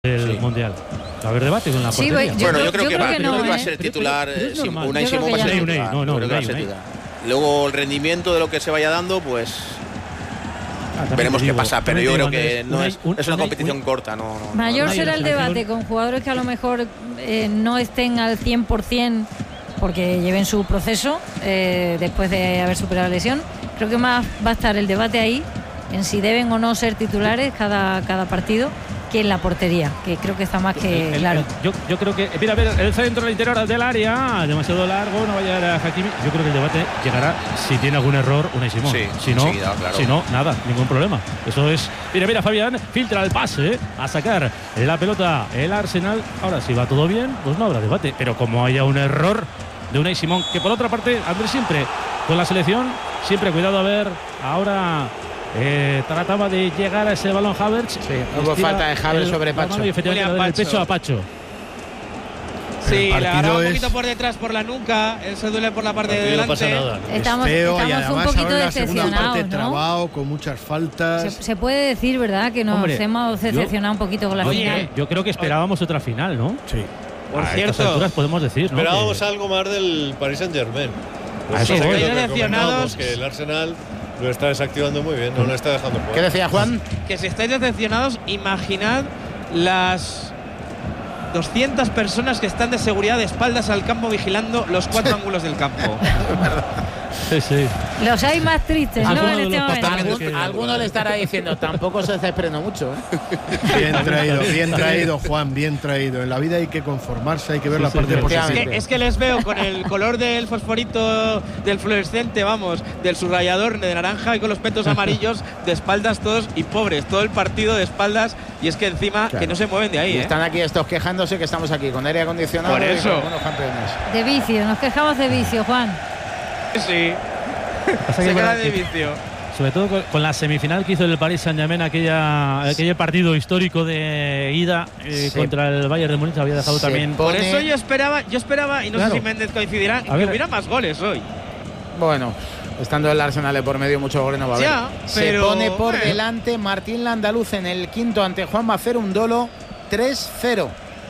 el Mundial. ¿Va a haber debate con la portería? Bueno, yo creo que va a ser titular. Unai Simón va a ser titular. Luego el rendimiento de lo que se vaya dando, pues veremos qué pasa. Pero yo creo que no es una competición corta. Mayor será el debate con jugadores que a lo mejor no estén al 100% porque lleven su proceso después de haber superado la lesión. Creo que más va a estar el debate ahí en si deben o no ser titulares cada partido, que en la portería, que creo que está más que claro. Yo creo que, mira, a ver, el centro del interior del área, demasiado largo, no va a llegar a Hakimi. Yo creo que el debate llegará si tiene algún error Unai Simón. Sí, si no, nada, ningún problema. Eso es. Mira, Fabián filtra el pase a sacar la pelota el Arsenal. Ahora, si va todo bien, pues no habrá debate. Pero como haya un error de Unai Simón, que por otra parte, Andrés, siempre con la selección, siempre cuidado, a ver, ahora trataba de llegar a ese balón Havertz. Sí, hubo falta de Havertz sobre Pacho. Y efectivamente el pecho a Pacho. Sí, le agarra un poquito por detrás, por la nuca, él se duele por la parte de delante. No pasa nada. Estamos un poquito decepcionados, ¿no? Trabado, con muchas faltas. Se puede decir, ¿verdad?, que nos hemos decepcionado un poquito con la final. Yo creo que esperábamos otra final, ¿no? Sí. Por cierto, a estas alturas podemos decir, ¿no?, esperábamos algo más del Paris Saint-Germain. Que el Arsenal lo está desactivando muy bien, no lo está dejando jugar. ¿Qué decía Juan? Que si estáis decepcionados, imaginad las 200 personas que están de seguridad de espaldas al campo vigilando los 4 ángulos del campo. Sí. Los hay más tristes, ¿no? En este momento. Alguno le estará diciendo, tampoco se desesperó mucho, Bien traído, Juan, bien traído. En la vida hay que conformarse, hay que ver la parte positiva. Es que les veo con el color del fosforito, del fluorescente, vamos, del subrayador de naranja y con los petos amarillos, de espaldas todos y pobres, todo el partido de espaldas, y es que encima que no se mueven de ahí. Están aquí estos quejándose que estamos aquí con aire acondicionado. Por eso. Y con algunos campeones. De vicio, nos quejamos de vicio, Juan. Sí. Se queda de vicio. Sobre todo con la semifinal que hizo el Paris Saint-Germain, aquel partido histórico de ida contra el Bayern de Múnich, había dejado también. Por eso yo esperaba, y no sé si Méndez coincidirá, que hubiera más goles hoy. Bueno, estando el Arsenal por medio, muchos goles no va a haber. Se pone por delante Martín Landaluz en el quinto ante Juan Macero, un dolo 3-0.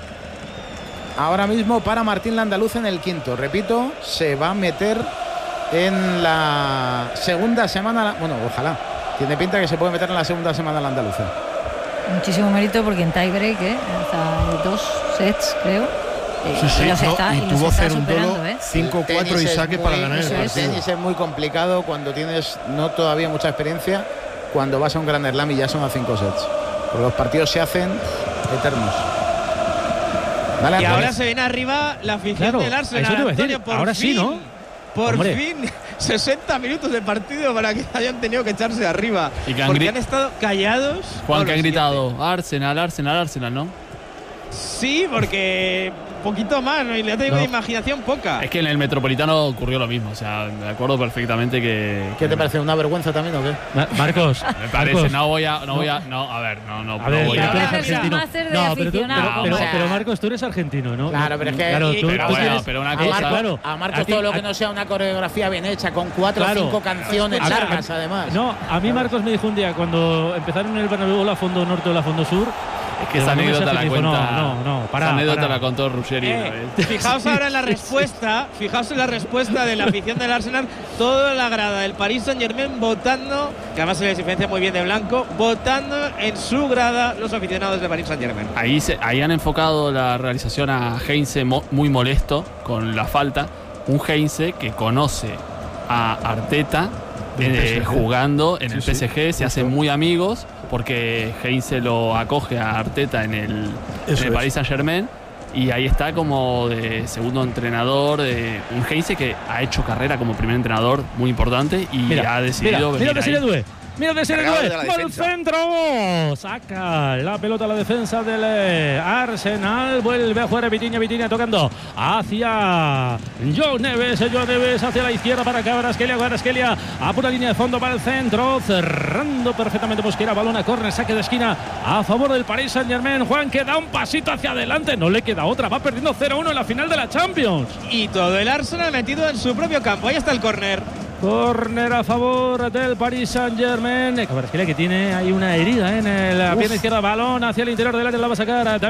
Ahora mismo para Martín Landaluz en el quinto. Repito, se va a meter en la segunda semana. Bueno, ojalá. Tiene pinta que se puede meter en la segunda semana la andaluza. Muchísimo mérito porque en tiebreak hasta 2 sets, creo. Y tuvo hacer un dolo 5-4 y saque para ganar el partido. El tenis es muy complicado cuando tienes no todavía mucha experiencia, cuando vas a un Grand Slam y ya son a 5 sets. Porque los partidos se hacen eternos. Vale, y ahora se viene arriba la afición del Arsenal. Antonio, ahora fin, sí, ¿no? Por fin, 60 minutos de partido para que hayan tenido que echarse arriba. Porque han estado callados. Juan, que han gritado Arsenal, ¿no? Sí, porque poquito más, ¿no? Y le ha tenido imaginación poca. Es que en el Metropolitano ocurrió lo mismo, o sea, me acuerdo perfectamente que... ¿Qué te parece? ¿Una vergüenza también o qué? Marcos, me parece, no voy a... Pero Marcos, tú eres argentino, ¿no? Claro, pero es que... pero una cosa... A Marcos todo lo que no sea una coreografía bien hecha, con 4 o 5 canciones largas, además. No, a mí Marcos me dijo un día, cuando empezaron en el Bernabéu, la Fondo Norte o la Fondo Sur, es que esa anécdota la cuenta. Esa anécdota la contó Ruggeri. Fijaos ahora en la respuesta. Fijaos en la respuesta de la afición del Arsenal. Toda la grada del Paris Saint-Germain votando, que además se les diferencia muy bien de blanco, votando en su grada los aficionados del Paris Saint-Germain. Ahí han enfocado la realización a Heinze muy molesto con la falta. Un Heinze que conoce a Arteta jugando en el PSG, se hacen muy amigos porque Heinze lo acoge a Arteta en el Paris Saint-Germain, y ahí está como de segundo entrenador, un Heinze que ha hecho carrera como primer entrenador muy importante y ha decidido venir ahí. Mira de el centro. Saca la pelota a la defensa del Arsenal. Vuelve a jugar Vitinha tocando hacia João Neves hacia la izquierda para Kvaratskhelia. A pura línea de fondo para el centro. Cerrando perfectamente Mosquera. Balón a córner. Saque de esquina a favor del Paris Saint-Germain. Juan, que da un pasito hacia adelante. No le queda otra. Va perdiendo 0-1 en la final de la Champions. Y todo el Arsenal metido en su propio campo. Ahí está el córner. Córner a favor del Paris Saint-Germain. Que tiene ahí una herida en la pierna izquierda. Balón hacia el interior del área, la va a sacar